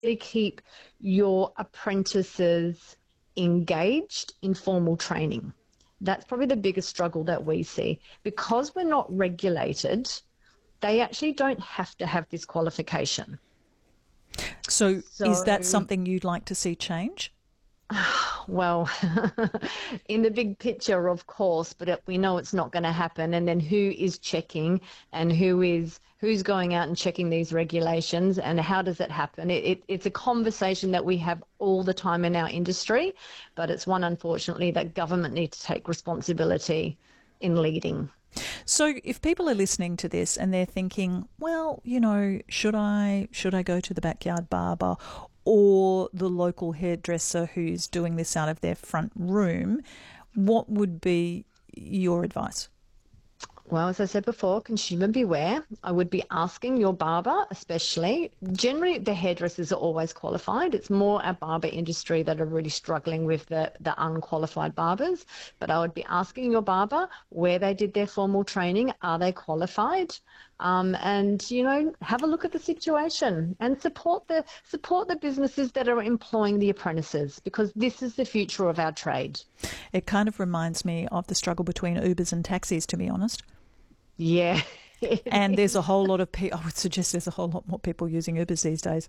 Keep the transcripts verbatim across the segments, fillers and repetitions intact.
to keep your apprentices engaged in formal training. That's probably the biggest struggle that we see. Because we're not regulated, they actually don't have to have this qualification. So, So is that something you'd like to see change? Well, in the big picture, of course, but we know it's not going to happen. And then who is checking, and who is who's going out and checking these regulations, and how does it happen? It, it, it's a conversation that we have all the time in our industry, but it's one, unfortunately, that government needs to take responsibility in leading. So if people are listening to this and they're thinking, well, you know, should I should I go to the backyard barber or the local hairdresser who's doing this out of their front room, what would be your advice? Well, as I said before, consumer beware. I would be asking your barber, especially. Generally, the hairdressers are always qualified. It's more our barber industry that are really struggling with the, the unqualified barbers. But I would be asking your barber where they did their formal training. Are they qualified? Um, and, you know, have a look at the situation and support the support the businesses that are employing the apprentices, because this is the future of our trade. It kind of reminds me of the struggle between Ubers and taxis, to be honest. Yeah. And there's a whole lot of people, I would suggest there's a whole lot more people using Ubers these days.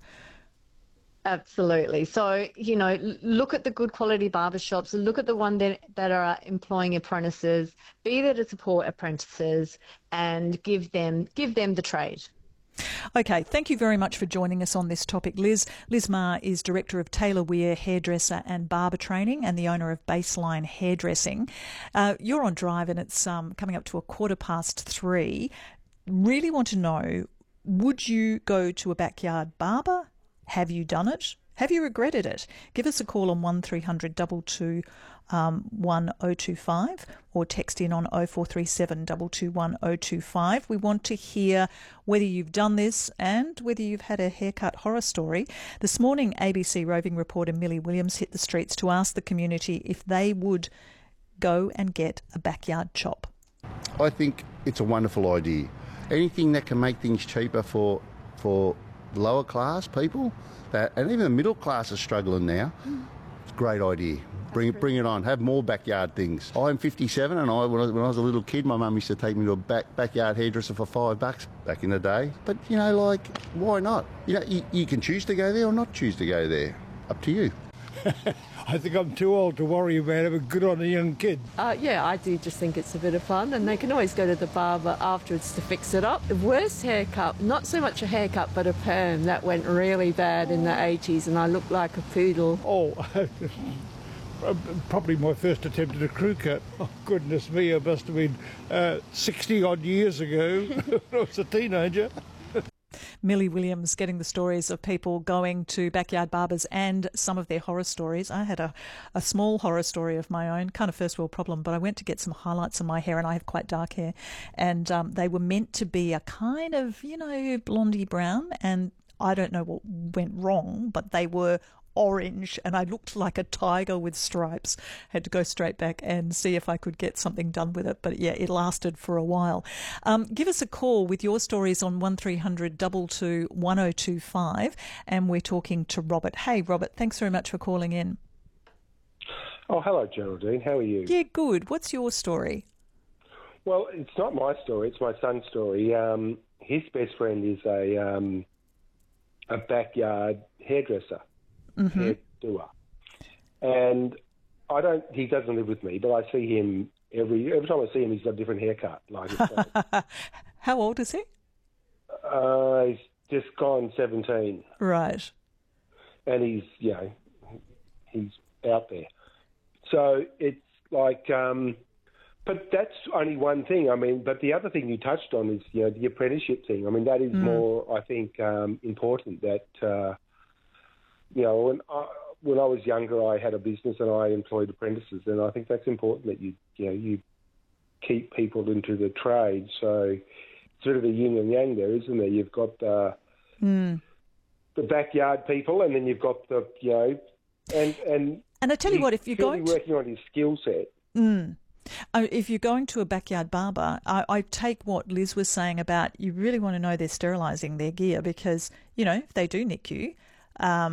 Absolutely. So, you know, look at the good quality barbershops, look at the one that, that are employing apprentices, be there to support apprentices and give them give them the trade. Okay, thank you very much for joining us on this topic, Liz. Liz Marr is Director of Taylor Weir Hairdresser and Barber Training and the owner of Baseline Hairdressing. Uh, you're on Drive and it's um, coming up to a quarter past three. Really want to know, would you go to a backyard barber? Have you done it? Have you regretted it? Give us a call on one three hundred two two one oh two five or text in on oh four three seven two two one oh two five. We want to hear whether you've done this and whether you've had a haircut horror story. This morning, A B C roving reporter Millie Williams hit the streets to ask the community if they would go and get a backyard chop. I think it's a wonderful idea. Anything that can make things cheaper for for lower class people, that, and even the middle class is struggling now. It's a great idea. Bring it, bring it on. Have more backyard things. I'm fifty-seven, and I, when I was, when I was a little kid, my mum used to take me to a back, backyard hairdresser for five bucks back in the day. But you know, like, why not? You know, you, you can choose to go there or not choose to go there. Up to you. I think I'm too old to worry about it, but good on a young kid. Uh, yeah, I do just think it's a bit of fun, and they can always go to the barber afterwards to fix it up. The worst haircut, not so much a haircut, but a perm, that went really bad in the eighties, and I looked like a poodle. Oh, probably my first attempt at a crew cut. Oh, goodness me, it must have been uh, sixty-odd years ago when I was a teenager. Millie Williams getting the stories of people going to backyard barbers and some of their horror stories. I had a, a small horror story of my own, kind of first world problem, but I went to get some highlights in my hair, and I have quite dark hair, and um, they were meant to be a kind of, you know, blondie brown, and I don't know what went wrong, but they were orange and I looked like a tiger with stripes. Had to go straight back and see if I could get something done with it. But yeah, it lasted for a while. Um, give us a call with your stories on one three hundred two two one oh two five, and we're talking to Robert. Hey, Robert, thanks very much for calling in. Oh, hello, Geraldine. How are you? Yeah, good. What's your story? Well, it's not my story. It's my son's story. Um, his best friend is a um, a backyard hairdresser. Mm-hmm. Hair doer, and I don't. He doesn't live with me, but I see him every every time I see him. He's got a different haircut. Like, how old is he? Uh, he's just gone seventeen. Right, and he's you know he's out there. So it's like, um, but that's only one thing. I mean, but the other thing you touched on is you know the apprenticeship thing. I mean, that is mm. more, I think, um, important. That uh, You know, when I, when I was younger, I had a business and I employed apprentices, and I think that's important that you you know you keep people into the trade. So it's sort of a yin and yang there, isn't there? You've got the mm. the backyard people, and then you've got the you know, and and and I tell you what, if you're going to, working on his skill set. Mm. Uh, if you're going to a backyard barber, I, I take what Liz was saying about you really want to know they're sterilising their gear, because, you know, if they do nick you, Um,